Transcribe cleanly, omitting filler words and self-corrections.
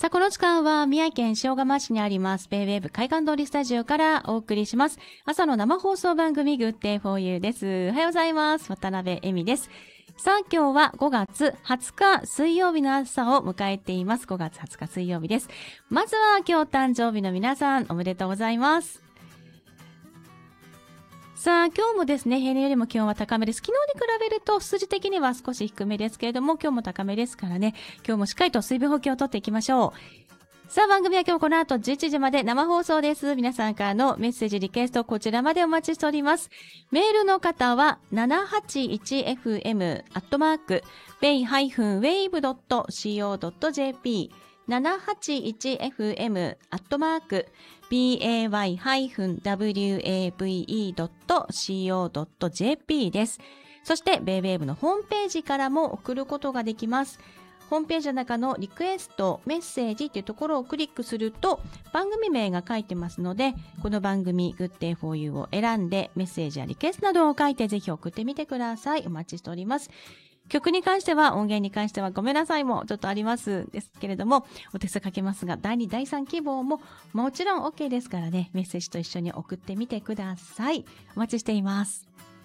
さあ、この時間は宮城県塩釜市にありますベイウェーブ海岸通りスタジオからお送りします。朝の生放送番組 Good Day for You です。おはようございます。渡辺恵美です。さあ、今日は5月20日水曜日の朝を迎えています。5月20日水曜日です。まずは今日誕生日の皆さんおめでとうございます。さあ、今日もですね、平年よりも気温は高めです。昨日に比べると数字的には少し低めですけれども、今日も高めですからね、今日もしっかりと水分補給をとっていきましょう。さあ、番組は今日この後11時まで生放送です。皆さんからのメッセージ、リクエスト、こちらまでお待ちしております。メールの方は 781fm@bay-wave.co.jp781fm@bay-wave.co.jp です。そして、ベイウェーブのホームページからも送ることができます。ホームページの中のリクエスト、メッセージというところをクリックすると、番組名が書いてますので、この番組 Good Day for You を選んで、メッセージやリクエストなどを書いてぜひ送ってみてください。お待ちしております。曲に関しては、音源に関してはごめんなさいもちょっとありますですけれども、お手数かけますが、第2、第3希望ももちろん OK ですからね、メッセージと一緒に送ってみてください。お待ちしています。